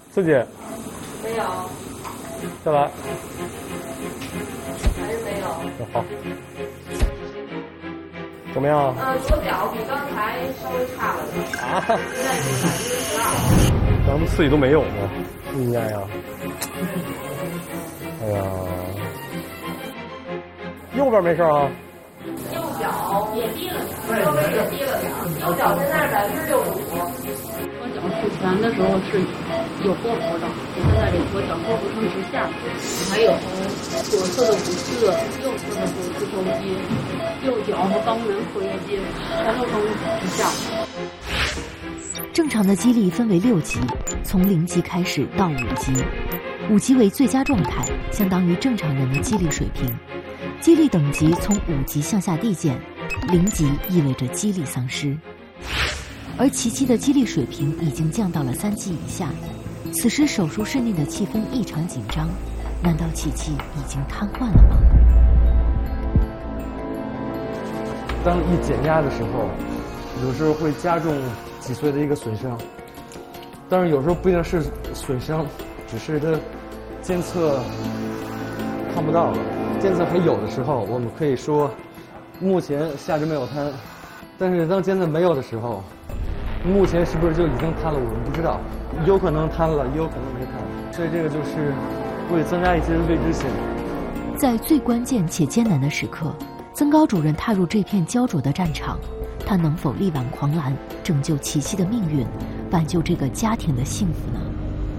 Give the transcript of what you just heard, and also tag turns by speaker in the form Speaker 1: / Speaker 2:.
Speaker 1: 自己
Speaker 2: 没有，
Speaker 1: 再来，
Speaker 2: 还是没有。
Speaker 1: 好，怎么样？
Speaker 2: 左脚比刚才稍微差了点。
Speaker 1: 啊？
Speaker 2: 现在是12%。
Speaker 1: 咱们自己都没有吗？不应该呀。哎呀，右边没事啊。
Speaker 2: 右脚也低了点，稍微也低了点。右脚现在是65%。
Speaker 3: 左脚术前的时候是有波幅的，现在这左脚波幅呈直下，还有左侧的股四、右侧的股四头肌、右脚和肛门括约肌全都呈直下。
Speaker 4: 正常的肌力分为6级，从0级开始到5级，5级为最佳状态，相当于正常人的肌力水平。肌力等级从5级向下递减，0级意味着肌力丧失。而琪琪的肌力水平已经降到了3级以下，此时手术室内的气氛异常紧张，难道琪琪已经瘫痪了吗？
Speaker 1: 当一减压的时候，有时候会加重脊髓的一个损伤，但是有时候不一定是损伤，只是它监测看不到了。监测还有的时候，我们可以说目前下肢没有瘫，但是当监测没有的时候，目前是不是就已经瘫了，我们不知道，有可能瘫了，也有可能没瘫，所以这个就是会增加一些未知性。
Speaker 4: 在最关键且艰难的时刻，曾高主任踏入这片焦灼的战场，他能否力挽狂澜，拯救琪琪的命运，挽救这个家庭的幸福呢？